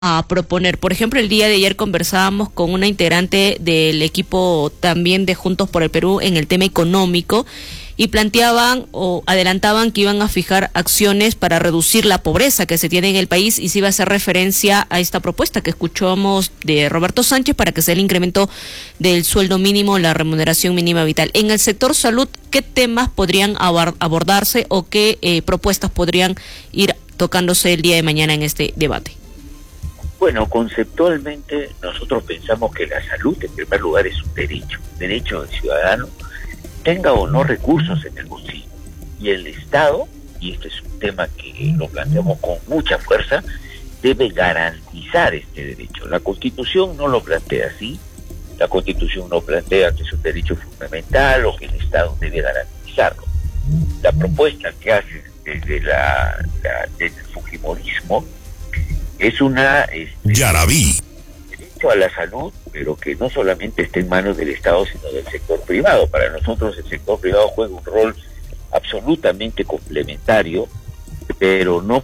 a proponer. Por ejemplo, el día de ayer conversábamos con una integrante del equipo también de Juntos por el Perú en el tema económico y planteaban o adelantaban que iban a fijar acciones para reducir la pobreza que se tiene en el país, y se iba a hacer referencia a esta propuesta que escuchamos de Roberto Sánchez para que sea el incremento del sueldo mínimo, la remuneración mínima vital. En el sector salud, ¿qué temas podrían abordarse o qué propuestas podrían ir tocándose el día de mañana en este debate? Bueno, conceptualmente nosotros pensamos que la salud en primer lugar es un derecho del ciudadano, tenga o no recursos en el bolsillo. Y el Estado, y este es un tema que lo planteamos con mucha fuerza, debe garantizar este derecho. La Constitución no lo plantea así, la Constitución no plantea que es un derecho fundamental o que el Estado debe garantizarlo. La propuesta que hace desde desde el fujimorismo es una Yaraví. derecho a la salud, pero que no solamente esté en manos del Estado, sino del sector privado. Para nosotros el sector privado juega un rol absolutamente complementario, pero no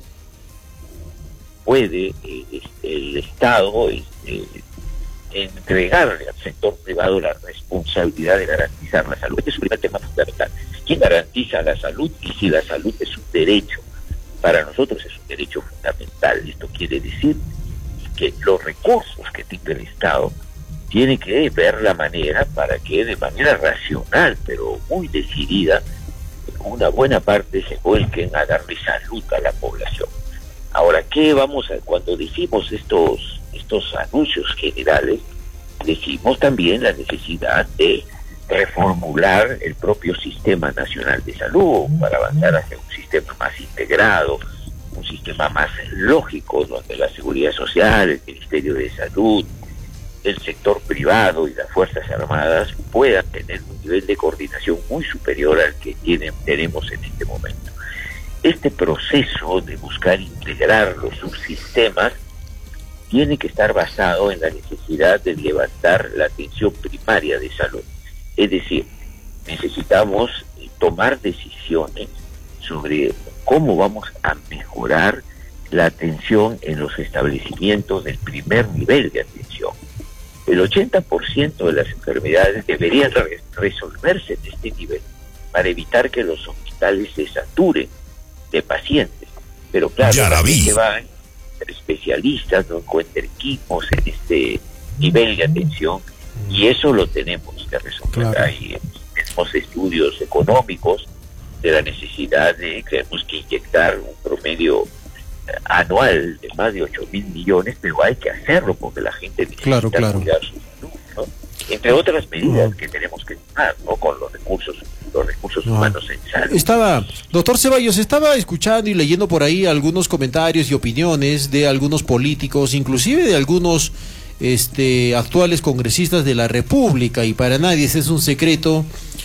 puede el Estado entregarle al sector privado la responsabilidad de garantizar la salud. Este es un primer tema fundamental. ¿Quién garantiza la salud? Y si la salud es un derecho, para nosotros es un derecho fundamental. Esto quiere decir que los recursos que tenga el Estado tiene que ver la manera para que de manera racional, pero muy decidida, una buena parte se vuelquen a darle salud a la población. Ahora, ¿qué vamos a cuando decimos estos anuncios generales? Decimos también la necesidad de reformular el propio Sistema Nacional de Salud para avanzar hacia un sistema más integrado, un sistema más lógico, donde la Seguridad Social, el Ministerio de Salud, el sector privado y las Fuerzas Armadas puedan tener un nivel de coordinación muy superior al que tenemos en este momento. Este proceso de buscar integrar los subsistemas tiene que estar basado en la necesidad de levantar la atención primaria de salud. Es decir, necesitamos tomar decisiones sobre cómo vamos a mejorar la atención en los establecimientos del primer nivel de atención. El 80% de las enfermedades deberían resolverse en este nivel para evitar que los hospitales se saturen de pacientes. Pero claro, se van especialistas, no encuentran equipos en este nivel de atención, y eso lo tenemos que resolver. Claro. Hay tenemos estudios económicos de la necesidad de, creemos que inyectar un promedio anual de más de 8.000 millones, pero hay que hacerlo porque la gente necesita cuidar su salud, ¿no? Entre otras medidas que tenemos que tomar, ¿no? Con los recursos humanos en salud. Doctor Ceballos, estaba escuchando y leyendo por ahí algunos comentarios y opiniones de algunos políticos, inclusive de algunos actuales congresistas de la República, y para nadie ese es un secreto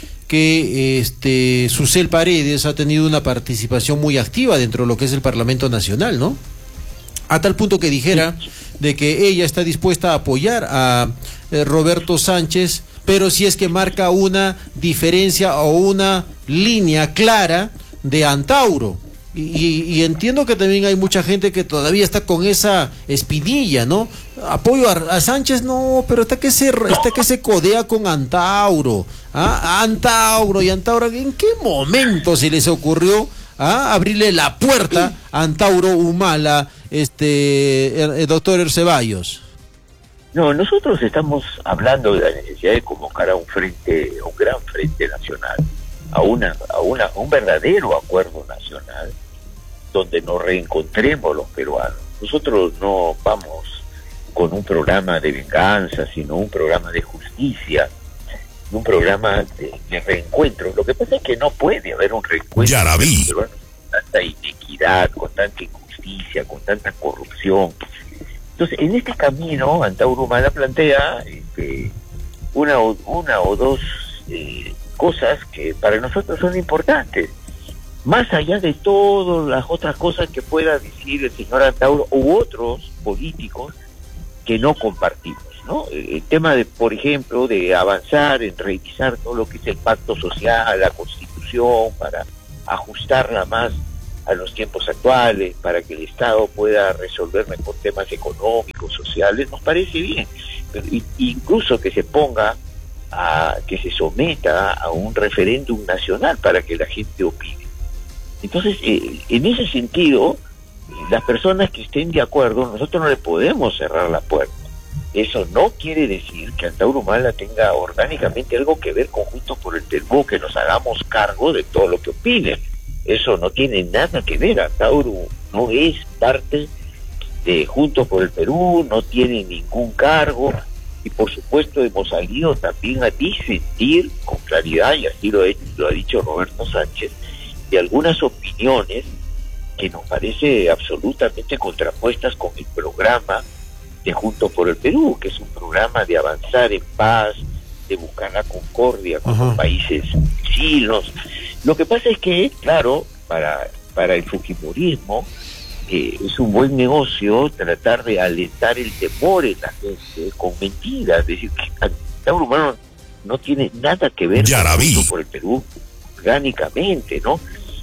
que Susel Paredes ha tenido una participación muy activa dentro de lo que es el Parlamento Nacional, ¿no? A tal punto que dijera de que ella está dispuesta a apoyar a Roberto Sánchez, pero si es que marca una diferencia o una línea clara de Antauro. Y entiendo que también hay mucha gente que todavía está con esa espinilla, ¿no? Apoyo a Sánchez, no, pero está que se codea con Antauro. Antauro, ¿en qué momento se les ocurrió abrirle la puerta a Antauro Humala, doctor Ceballos? No, nosotros estamos hablando de la necesidad de convocar a un gran frente nacional, a un verdadero acuerdo nacional, donde nos reencontremos los peruanos. Nosotros no vamos con un programa de venganza, sino un programa de justicia, un programa de reencuentro. Lo que pasa es que no puede haber un reencuentro con tanta inequidad, con tanta injusticia, con tanta corrupción. Entonces, en este camino, Antauro Humala plantea una o dos cosas que para nosotros son importantes, más allá de todas las otras cosas que pueda decir el señor Antauro u otros políticos que no compartimos, ¿no? El tema de, por ejemplo, de avanzar en revisar todo lo que es el pacto social, la Constitución, para ajustarla más a los tiempos actuales, para que el Estado pueda resolver mejor temas económicos, sociales, nos parece bien. Pero incluso que se ponga que se someta a un referéndum nacional para que la gente opine. Entonces, en ese sentido, las personas que estén de acuerdo, nosotros no le podemos cerrar la puerta. Eso no quiere decir que Antauro Humala tenga orgánicamente algo que ver con Juntos por el Perú, que nos hagamos cargo de todo lo que opine. Eso no tiene nada que ver. Antauro no es parte de Juntos por el Perú, no tiene ningún cargo, y por supuesto hemos salido también a disentir con claridad, y así lo ha dicho Roberto Sánchez, de algunas opiniones que nos parece absolutamente contrapuestas con el programa de Juntos por el Perú, que es un programa de avanzar en paz, de buscar la concordia con los países vecinos. Lo que pasa es que, claro, para el fujimorismo es un buen negocio tratar de alentar el temor en la gente con mentiras, es decir, que Antauro Humala no tiene nada que ver con Juntos por el Perú orgánicamente, ¿no?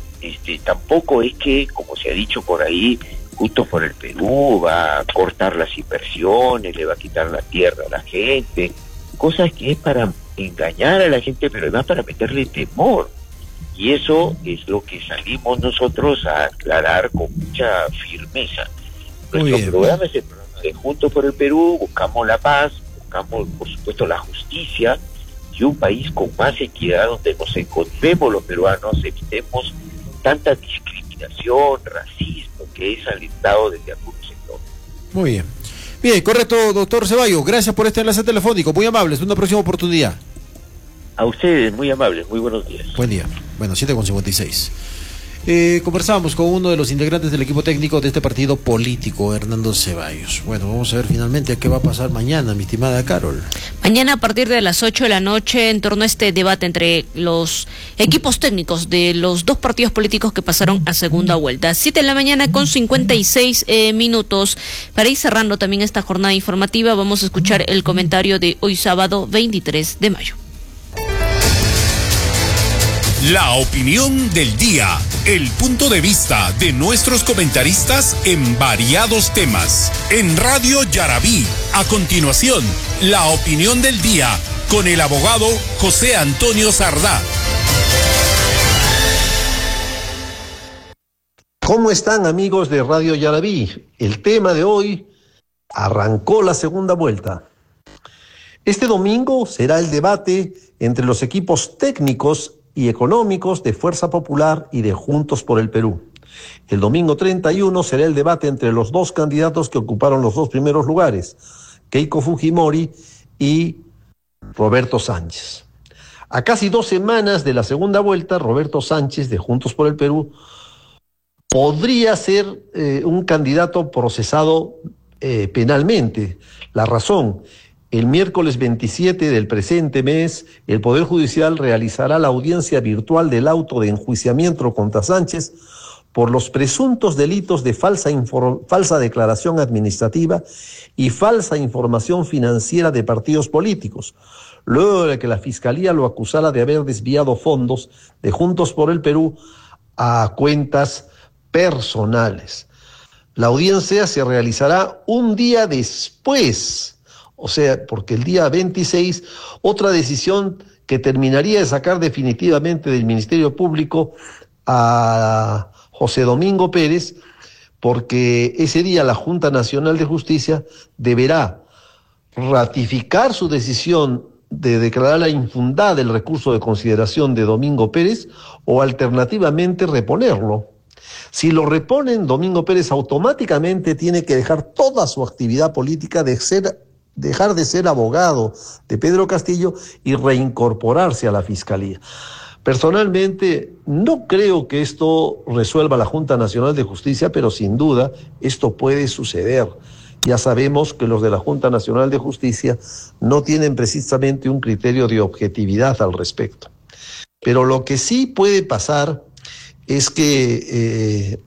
Tampoco es que, como se ha dicho por ahí, Juntos por el Perú va a cortar las inversiones, le va a quitar la tierra a la gente, cosas que es para engañar a la gente, pero además para meterle temor. Y eso es lo que salimos nosotros a aclarar con mucha firmeza. Nuestro programa es el programa de Juntos por el Perú, buscamos la paz, buscamos, por supuesto, la justicia y un país con más equidad donde nos encontremos los peruanos, evitemos tanta discriminación, racismo que es alentado desde algunos sectores. Muy bien. Bien, correcto, doctor Ceballos. Gracias por este enlace telefónico. Muy amables. Una próxima oportunidad. A ustedes, muy amables. Muy buenos días. Buen día. Bueno, 7:56. Conversábamos con uno de los integrantes del equipo técnico de este partido político, Hernando Ceballos. Bueno, vamos a ver finalmente qué va a pasar mañana, mi estimada Carol. Mañana a partir de las 8 de la noche, en torno a este debate entre los equipos técnicos de los dos partidos políticos que pasaron a segunda vuelta. 7 de la mañana con 56 minutos. Para ir cerrando también esta jornada informativa, vamos a escuchar el comentario de hoy sábado 23 de mayo. La opinión del día, el punto de vista de nuestros comentaristas en variados temas. En Radio Yarabí, a continuación, la opinión del día con el abogado José Antonio Sardá. ¿Cómo están, amigos de Radio Yarabí? El tema de hoy: arrancó la segunda vuelta. Este domingo será el debate entre los equipos técnicos y económicos de Fuerza Popular y de Juntos por el Perú. El domingo 31 será el debate entre los dos candidatos que ocuparon los dos primeros lugares, Keiko Fujimori y Roberto Sánchez. A casi 2 semanas de la segunda vuelta, Roberto Sánchez, de Juntos por el Perú, podría ser un candidato procesado penalmente. La razón: el miércoles 27 del presente mes, el Poder Judicial realizará la audiencia virtual del auto de enjuiciamiento contra Sánchez por los presuntos delitos de falsa declaración administrativa y falsa información financiera de partidos políticos, luego de que la Fiscalía lo acusara de haber desviado fondos de Juntos por el Perú a cuentas personales. La audiencia se realizará un día después, o sea, porque el día 26, otra decisión que terminaría de sacar definitivamente del Ministerio Público a José Domingo Pérez, porque ese día la Junta Nacional de Justicia deberá ratificar su decisión de declarar la infundada el recurso de consideración de Domingo Pérez o alternativamente reponerlo. Si lo reponen, Domingo Pérez automáticamente tiene que dejar toda su actividad política, dejar de ser abogado de Pedro Castillo y reincorporarse a la Fiscalía. Personalmente, no creo que esto resuelva la Junta Nacional de Justicia, pero sin duda esto puede suceder. Ya sabemos que los de la Junta Nacional de Justicia no tienen precisamente un criterio de objetividad al respecto. Pero lo que sí puede pasar es que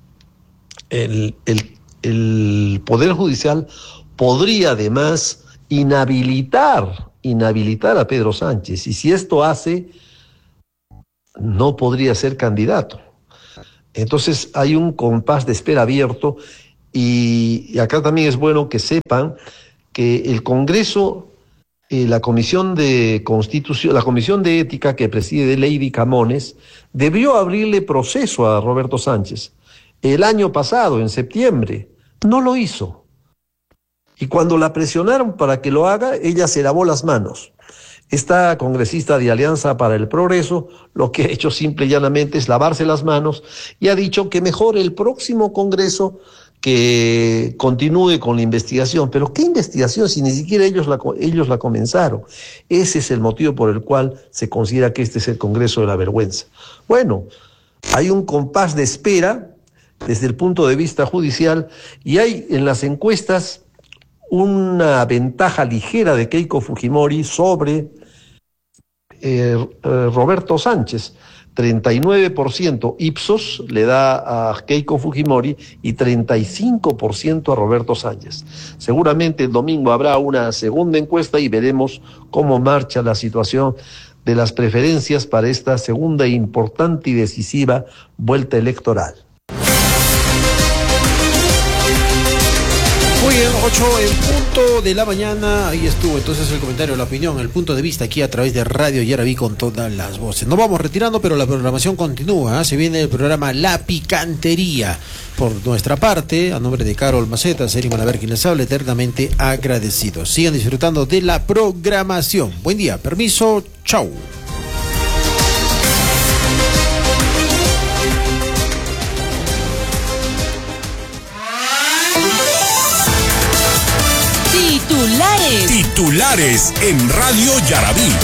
el Poder Judicial podría además inhabilitar a Pedro Sánchez, y si esto hace, no podría ser candidato. Entonces hay un compás de espera abierto y acá también es bueno que sepan que el Congreso, la Comisión de Constitución, la Comisión de Ética que preside Lady Camones, debió abrirle proceso a Roberto Sánchez el año pasado, en septiembre. No lo hizo. Y cuando la presionaron para que lo haga, ella se lavó las manos. Esta congresista de Alianza para el Progreso lo que ha hecho simple y llanamente es lavarse las manos y ha dicho que mejor el próximo Congreso que continúe con la investigación. Pero ¿qué investigación si ni siquiera ellos la comenzaron? Ese es el motivo por el cual se considera que este es el Congreso de la vergüenza. Bueno, hay un compás de espera desde el punto de vista judicial y hay en las encuestas una ventaja ligera de Keiko Fujimori sobre Roberto Sánchez. 39% Ipsos le da a Keiko Fujimori y 35% a Roberto Sánchez. Seguramente el domingo habrá una segunda encuesta y veremos cómo marcha la situación de las preferencias para esta segunda importante y decisiva vuelta electoral. Muy bien, 8 en punto de la mañana, ahí estuvo entonces el comentario, la opinión, el punto de vista aquí a través de Radio Yaraví con todas las voces. Nos vamos retirando, pero la programación continúa, ¿eh? Se viene el programa La Picantería. Por nuestra parte, a nombre de Carol Maceta, Seri Malaver, quien les habla, eternamente agradecidos. Sigan disfrutando de la programación. Buen día, permiso, chau. Titulares en Radio Yaraví.